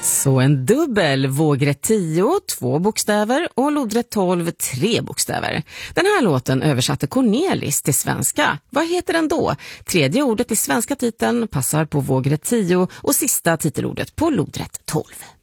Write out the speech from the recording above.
Så en dubbel, vågrätt 10, 2 bokstäver och lodrätt 12, 3 bokstäver. Den här låten översatte Cornelis till svenska. Vad heter den då? Tredje ordet i svenska titeln passar på vågrätt 10 och sista titelordet på lodrätt 12.